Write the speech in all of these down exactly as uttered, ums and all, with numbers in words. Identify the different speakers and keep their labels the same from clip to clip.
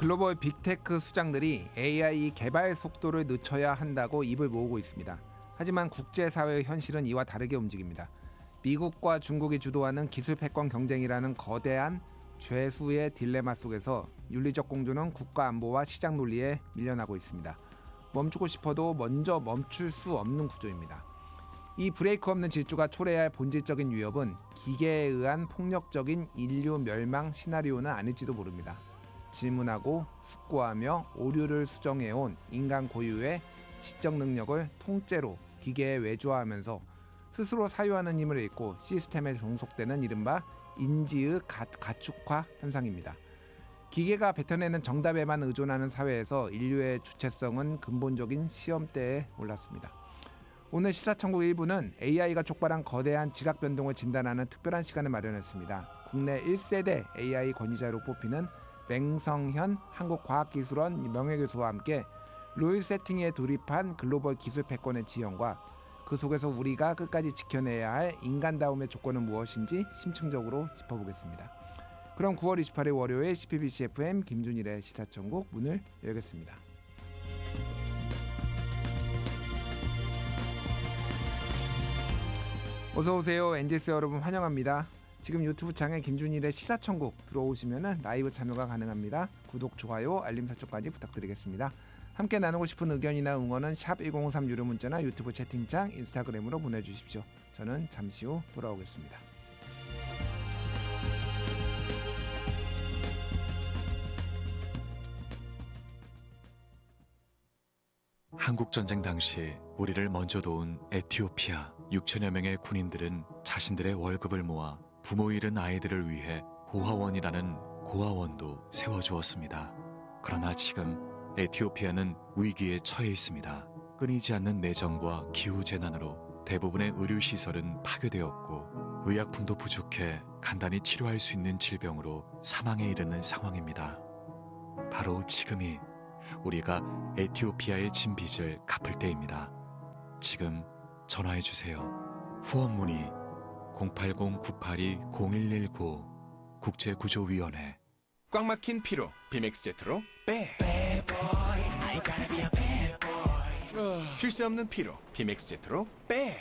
Speaker 1: 글로벌 빅테크 수장들이 에이아이 개발 속도를 늦춰야 한다고 입을 모으고 있습니다. 하지만 국제사회의 현실은 이와 다르게 움직입니다. 미국과 중국이 주도하는 기술 패권 경쟁이라는 거대한 죄수의 딜레마 속에서 윤리적 공존은 국가 안보와 시장 논리에 밀려나고 있습니다. 멈추고 싶어도 먼저 멈출 수 없는 구조입니다. 이 브레이크 없는 질주가 초래할 본질적인 위협은 기계에 의한 폭력적인 인류 멸망 시나리오는 아닐지도 모릅니다. 질문하고 숙고하며 오류를 수정해온 인간 고유의 지적 능력을 통째로 기계에 외주화하면서 스스로 사유하는 힘을 잃고 시스템에 종속되는 이른바 인지의 가, 가축화 현상입니다. 기계가 뱉어내는 정답에만 의존하는 사회에서 인류의 주체성은 근본적인 시험대에 올랐습니다. 오늘 시사천국 일 부는 에이아이가 촉발한 거대한 지각 변동을 진단하는 특별한 시간을 마련했습니다. 국내 일 세대 에이아이 권위자로 뽑히는 맹성현 한국과학기술원 명예교수와 함께 룰 세팅에 돌입한 글로벌 기술 패권의 지형과 그 속에서 우리가 끝까지 지켜내야 할 인간다움의 조건은 무엇인지 심층적으로 짚어보겠습니다. 그럼 구월 이십팔일 월요일 씨피비씨 에프엠 김준일의 시사천국 문을 열겠습니다. 어서오세요. 엔지에스 여러분 환영합니다. 지금 유튜브 창에 김준일의 시사천국 들어오시면 라이브 참여가 가능합니다. 구독, 좋아요, 알림 설정까지 부탁드리겠습니다. 함께 나누고 싶은 의견이나 응원은 샵 일공오삼 유료 문자나 유튜브 채팅창, 인스타그램으로 보내주십시오. 저는 잠시 후 돌아오겠습니다.
Speaker 2: 한국전쟁 당시 우리를 먼저 도운 에티오피아 육천여 명의 군인들은 자신들의 월급을 모아 부모 잃은 아이들을 위해 고아원이라는 고아원도 세워주었습니다. 그러나 지금 에티오피아는 위기에 처해 있습니다. 끊이지 않는 내전과 기후재난으로 대부분의 의료시설은 파괴되었고 의약품도 부족해 간단히 치료할 수 있는 질병으로 사망에 이르는 상황입니다. 바로 지금이 우리가 에티오피아의 진 빚을 갚을 때입니다. 지금 전화해주세요. 후원 문의 공팔공 구팔이 공일일구 국제구조위원회.
Speaker 3: 꽉 막힌 피로 비맥스 제트로 빼. 쉴 새 없는 피로 비맥스 제트로 빼.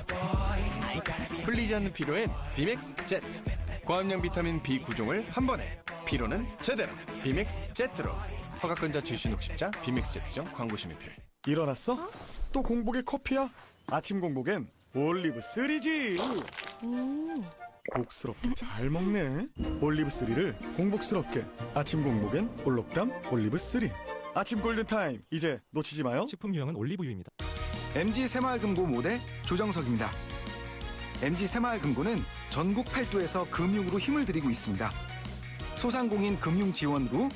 Speaker 3: 풀리지 않는 피로엔 비맥스 제트. 고함량 비타민 B 구종을 한 번에. 피로는 제대로 비맥스 제트로. 허가권자 출신 혹십자 비맥스 제트점 광고 심의필.
Speaker 4: 일어났어? 어? 또 공복에 커피야? 아침 공복엔 올리브 쓰리지.
Speaker 5: 음.
Speaker 4: 복스럽게 잘 먹네. 올리브 쓰리를 공복스럽게. 아침 공복엔 올록담 올리브 쓰리. 아침 골든타임 이제 놓치지 마요.
Speaker 6: 식품 유형은 올리브유입니다.
Speaker 7: 엠지 새마을금고 모델 조정석입니다. 엠지 새마을금고는 전국 팔도에서 금융으로 힘을 들이고 있습니다. 소상공인 금융 지원으로,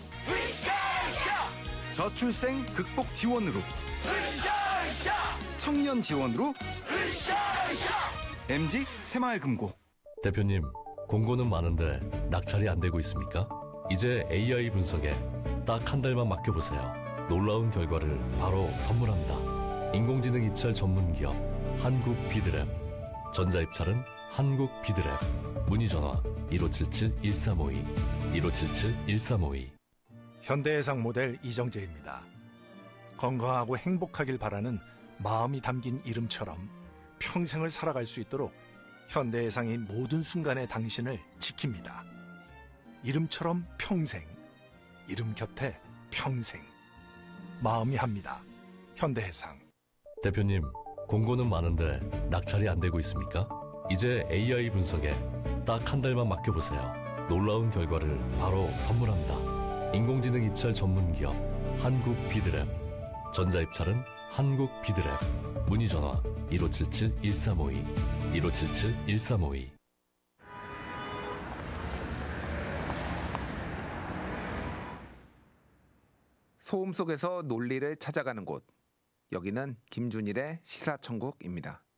Speaker 7: 저출생 극복 지원으로, 청년 지원으로, 엠지 새마을금고.
Speaker 8: 대표님, 공고는 많은데 낙찰이 안 되고 있습니까? 이제 에이아이 분석에 딱 한 달만 맡겨보세요. 놀라운 결과를 바로 선물합니다. 인공지능 입찰 전문기업 한국비드랩. 전자입찰은 한국비드랩. 문의전화 일오칠칠 일삼오이 일오칠칠 일삼오이.
Speaker 9: 현대해상 모델 이정재입니다. 건강하고 행복하길 바라는 마음이 담긴 이름처럼 평생을 살아갈 수 있도록 현대해상이 모든 순간에 당신을 지킵니다. 이름처럼 평생, 이름 곁에 평생. 마음이 합니다. 현대해상.
Speaker 8: 대표님, 공고는 많은데 낙찰이 안 되고 있습니까? 이제 에이아이 분석에 딱 한 달만 맡겨보세요. 놀라운 결과를 바로 선물합니다. 인공지능 입찰 전문기업 한국비드랩. 전자입찰은 한국비드랩. 문의전화 일오칠칠 일삼오이 일오칠칠 일삼오이.
Speaker 1: 소음 속에서 논리를 찾아가는 곳. 여기는 김준일의 시사천국입니다.